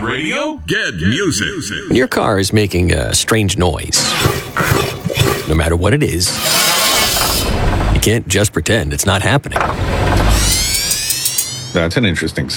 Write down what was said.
radio? Get music. When your car is making a strange noise, no matter what it is, you can't just pretend it's not happening. That's an interesting